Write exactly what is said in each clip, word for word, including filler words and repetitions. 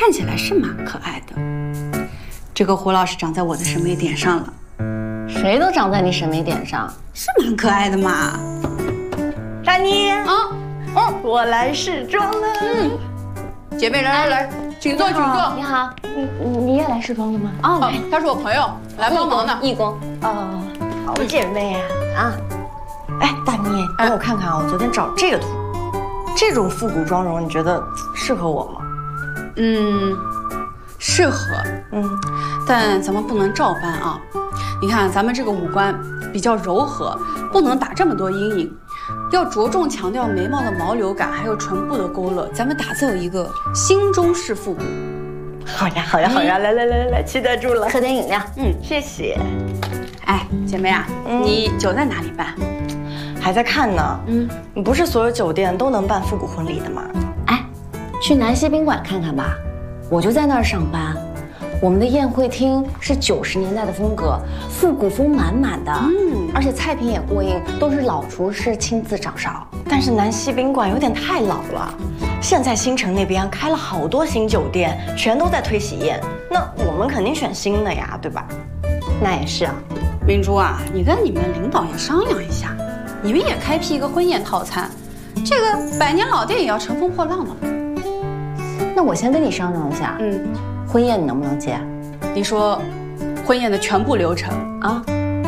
看起来是蛮可爱的。这个胡老师长在我的审美点上了。 谁都长在你审美点上， 是蛮可爱的嘛。 大妮啊， 哦，我来试妆了。 嗯，姐妹来来来，请坐，请坐。 你好，你你你也来试妆了吗？ 哦，来，他是我朋友，来帮忙的。 义工。 哦，好姐妹啊啊！哎，大妮，帮我看看啊，我昨天找这个图，这种复古妆容，你觉得适合我吗？ 嗯，适合。嗯，但咱们不能照搬啊。你看咱们这个五官比较柔和，不能打这么多阴影，要着重强调眉毛的毛流感，还有唇部的勾勒。咱们打造一个新中式复古。 好呀，好呀，好呀！来来来来来，期待住了。 喝点饮料。 嗯，谢谢。 哎，姐妹啊，嗯、你酒在哪里办？ 还在看呢。嗯，不是所有酒店都能办复古婚礼的吗？ 哎，去南溪宾馆看看吧，我就在那儿上班。我们的宴会厅是九十年代的风格，复古风满满的，嗯，而且菜品也过硬，都是老厨师亲自掌勺。 但是南溪宾馆有点太老了，现在新城那边开了好多新酒店，全都在推喜宴，那我们肯定选新的呀，对吧？ 那也是啊， 明珠啊，你跟你们领导也商量一下，你们也开辟一个婚宴套餐，这个百年老店也要乘风破浪的嘛。 那我先跟你商量一下，嗯。婚宴你能不能接？ 你说，婚宴的全部流程啊？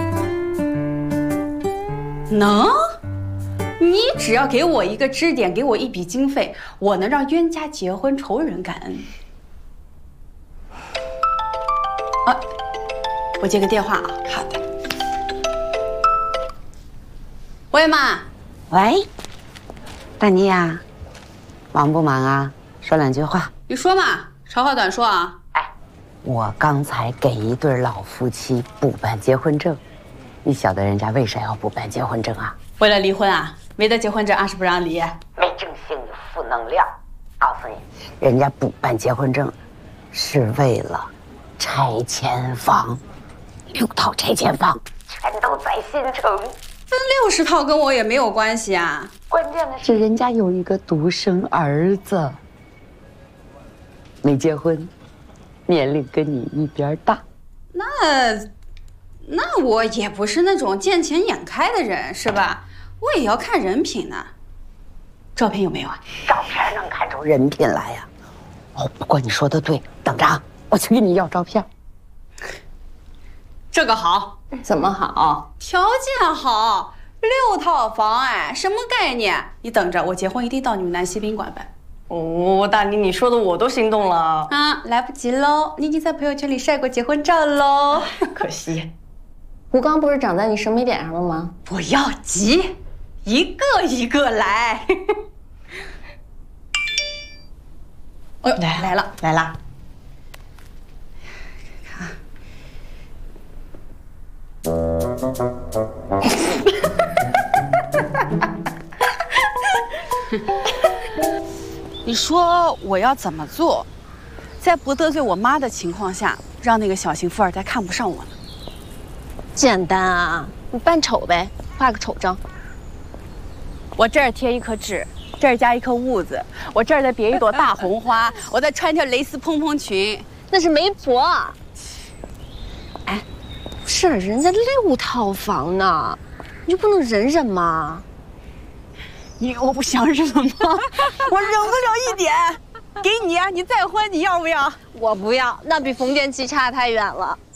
能？你只要给我一个支点，给我一笔经费，我能让冤家结婚，仇人感恩。啊，我接个电话啊。好的。喂，妈。 喂，大妮呀，忙不忙啊？说两句话。 你说嘛。长话短说啊！ 哎，我刚才给一对老夫妻补办结婚证，你晓得人家为啥要补办结婚证啊？ 为了离婚啊？没得结婚证，俺是不让离。 没正性的负能量，告诉你，人家补办结婚证，是为了拆迁房，六套拆迁房全都在新城。 分六十套跟我也没有关系啊。 关键的是人家有一个独生儿子。没结婚，年龄跟你一边大， 那那我也不是那种见钱眼开的人，是吧？我也要看人品呢。照片有没有啊？ 照片能看出人品来呀。哦，不过你说的对，等着啊，我去给你要照片。 这个好， 怎么好？ 条件好，六套房，哎，什么概念？你等着，我结婚一定到你们南溪宾馆办。 哦，大妮，你说的我都心动了啊！来不及喽，你已经在朋友圈里晒过结婚照喽， 可惜。 吴刚不是长在你审美点上了吗？ 不要急，一个一个来。哦，来来了来了。 你说我要怎么做，在不得罪我妈的情况下，让那个小型富二代看不上我呢？ 简单啊，你扮丑呗，画个丑妆。 我这儿贴一颗痣，这儿加一颗痦子，我这儿再别一朵大红花，我再穿条蕾丝蓬蓬裙， 那是媒婆。哎，不是，人家六套房呢，你就不能忍忍吗？ 你我不想忍吗？我忍不了一点。给你啊，你再婚，你要不要？ 我不要，那比冯建奇差太远了。